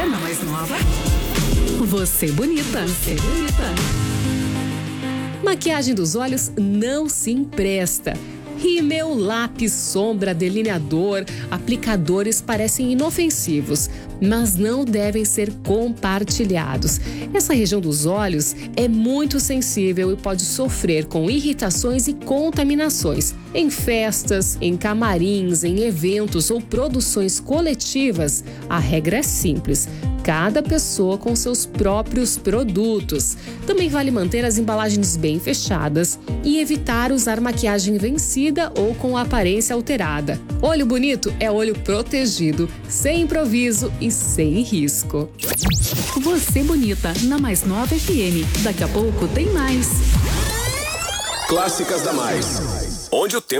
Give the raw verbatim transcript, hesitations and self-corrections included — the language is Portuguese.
na mais nova. Você bonita. Você bonita. Maquiagem dos olhos não se empresta. Rímel, lápis, sombra, delineador, aplicadores parecem inofensivos, mas não devem ser compartilhados. Essa região dos olhos é muito sensível e pode sofrer com irritações e contaminações. Em festas, em camarins, em eventos ou produções coletivas, a regra é simples: cada pessoa com seus próprios produtos. Também vale manter as embalagens bem fechadas e evitar usar maquiagem vencida ou com aparência alterada. Olho bonito é olho protegido, sem improviso e sem risco. Você bonita, na mais nova F M. Daqui a pouco tem mais. Clássicas da Mais. Onde o tempo